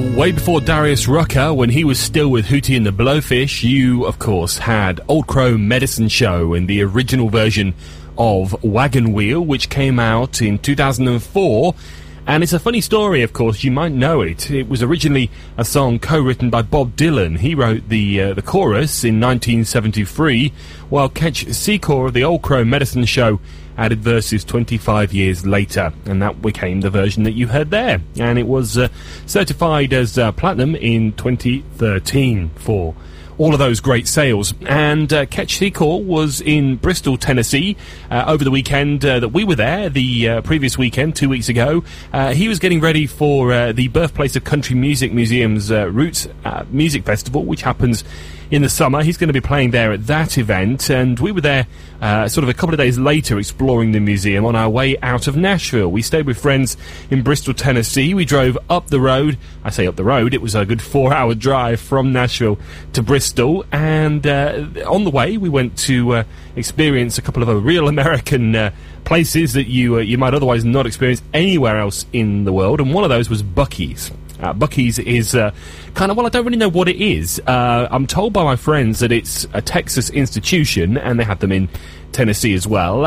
Well, way before Darius Rucker, when he was still with Hootie and the Blowfish, you, of course, had Old Crow Medicine Show in the original version of Wagon Wheel, which came out in 2004. And it's a funny story, of course, you might know it. It was originally a song co-written by Bob Dylan. He wrote the chorus in 1973, while Ketch Secor of the Old Crow Medicine Show added verses 25 years later, and that became the version that you heard there. And it was certified as platinum in 2013 for all of those great sales. And Ketch Secor was in Bristol, Tennessee over the weekend that we were there, the previous weekend, 2 weeks ago. He was getting ready for the Birthplace of Country Music Museum's Roots Music Festival, which happens in the summer. He's going to be playing there at that event, and we were there sort of a couple of days later exploring the museum on our way out of Nashville. We stayed with friends in Bristol, Tennessee. We drove up the road. I say up the road, it was a good 4-hour drive from Nashville to Bristol, and on the way we went to experience a couple of real American places that you might otherwise not experience anywhere else in the world, and one of those was Buc-ee's. Buc-ee's is kind of, well, I don't really know what it is. I'm told by my friends that it's a Texas institution, and they had them in Tennessee as well.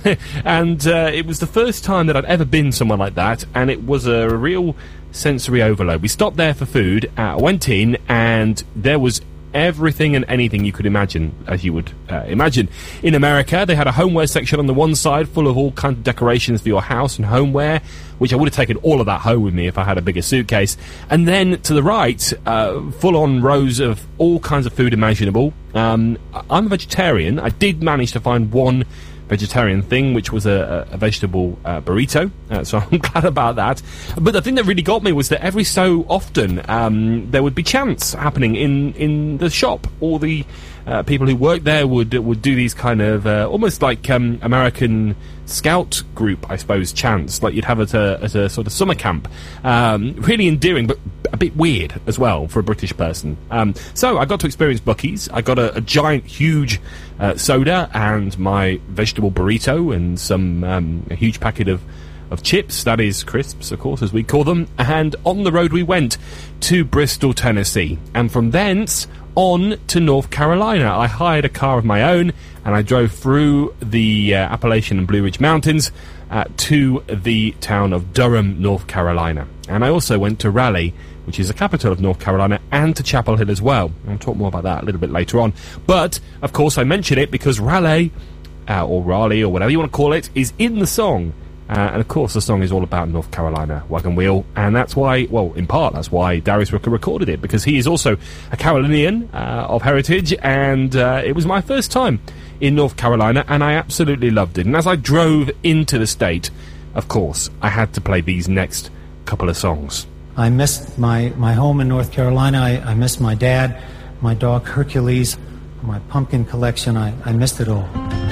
And it was the first time that I'd ever been somewhere like that, and it was a real sensory overload. We stopped there for food, went in, and there was everything and anything you could imagine, as you would imagine. In America, they had a homeware section on the one side full of all kinds of decorations for your house and homeware, which I would have taken all of that home with me if I had a bigger suitcase. And then to the right, full-on rows of all kinds of food imaginable. I'm a vegetarian. I did manage to find one vegetarian thing, which was a vegetable burrito, so I'm glad about that. But the thing that really got me was that every so often there would be chants happening in the shop. All the people who worked there would do these kind of almost like American Scout group, I suppose, chants, like you'd have at a sort of summer camp. Really endearing, but a bit weird as well for a British person. So I got to experience Buc-ee's. I got a giant, huge soda and my vegetable burrito and some a huge packet of chips, that is crisps, of course, as we call them. And on the road we went to Bristol, Tennessee, and from thence on to North Carolina. I hired a car of my own, and I drove through the Appalachian and Blue Ridge Mountains to the town of Durham, North Carolina. And I also went to Raleigh, which is the capital of North Carolina, and to Chapel Hill as well. I'll talk more about that a little bit later on. But, of course, I mention it because Raleigh, or Raleigh, or whatever you want to call it, is in the song. And, of course, the song is all about North Carolina Wagon Wheel, and that's why, well, in part, that's why Darius Rucker recorded it, because he is also a Carolinian of heritage, and it was my first time in North Carolina, and I absolutely loved it. And as I drove into the state, of course, I had to play these next couple of songs. I missed my home in North Carolina. I missed my dad, my dog Hercules, my pumpkin collection. I missed it all.